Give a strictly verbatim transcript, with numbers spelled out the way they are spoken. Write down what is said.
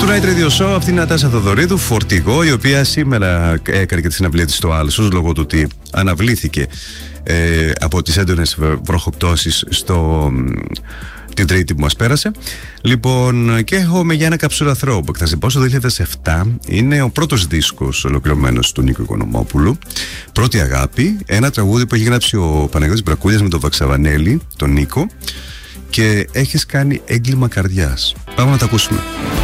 Night Radio Show, αυτή είναι η Νατάσα Θοδωρίδου, φορτηγό, η οποία σήμερα έκανε και τη συναυλία της στο Άλσος λόγω του ότι αναβλήθηκε ε, από τις έντονες βροχοπτώσεις στο, την Τρίτη που μας πέρασε. Λοιπόν, και έχουμε για ένα καψούρα throwback. Θα σε πω στο δύο χιλιάδες επτά, είναι ο πρώτος δίσκος ολοκληρωμένος του Νίκου Οικονομόπουλου. Πρώτη αγάπη, ένα τραγούδι που έχει γράψει ο Παναγιώτης Μπρακούλιας με τον Βαξαβανέλη, τον Νίκο, και έχεις κάνει έγκλημα καρδιάς. Πάμε να τα ακούσουμε.